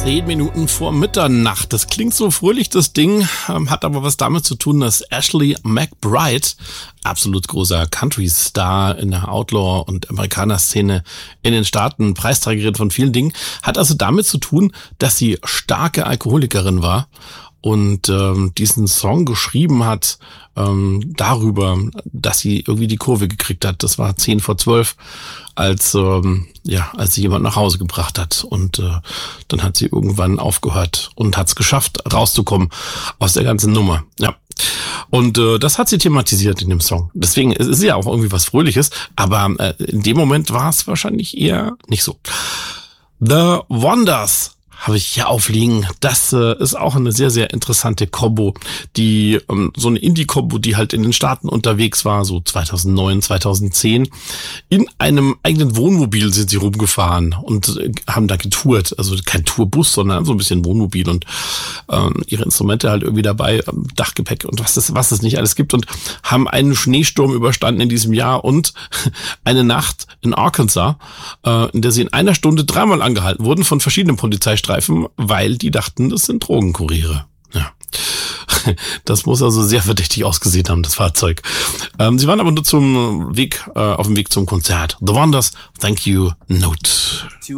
10 Minuten vor Mitternacht. Das klingt so fröhlich, das Ding, hat aber was damit zu tun, dass Ashley McBryde, absolut großer Country-Star in der Outlaw- und Amerikaner-Szene in den Staaten, Preisträgerin von vielen Dingen, hat also damit zu tun, dass sie starke Alkoholikerin war und diesen Song geschrieben hat darüber, dass sie irgendwie die Kurve gekriegt hat. Das war 10 vor 12, als sie jemand nach Hause gebracht hat. Und dann hat sie irgendwann aufgehört und hat es geschafft, rauszukommen aus der ganzen Nummer. Ja. Und das hat sie thematisiert in dem Song. Deswegen es ist ja auch irgendwie was Fröhliches, aber in dem Moment war es wahrscheinlich eher nicht so. The Wonders habe ich hier aufliegen. Das ist auch eine sehr, sehr interessante Kombo, die so eine Indie-Kombo, die halt in den Staaten unterwegs war, so 2009, 2010. In einem eigenen Wohnmobil sind sie rumgefahren und haben da getourt. Also kein Tourbus, sondern so ein bisschen Wohnmobil und ihre Instrumente halt irgendwie dabei, Dachgepäck und was es nicht alles gibt, und haben einen Schneesturm überstanden in diesem Jahr und eine Nacht in Arkansas, in der sie in einer Stunde 3-mal angehalten wurden von verschiedenen Polizeistreifen, weil die dachten, das sind Drogenkuriere. Ja. Das muss also sehr verdächtig ausgesehen haben, das Fahrzeug. Sie waren aber nur auf dem Weg zum Konzert. The Wonders, Thank You, Note.